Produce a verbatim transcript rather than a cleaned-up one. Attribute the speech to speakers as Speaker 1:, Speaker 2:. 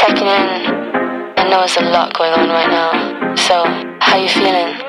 Speaker 1: checking in. I know there's a lot going on right now. So, how you feeling?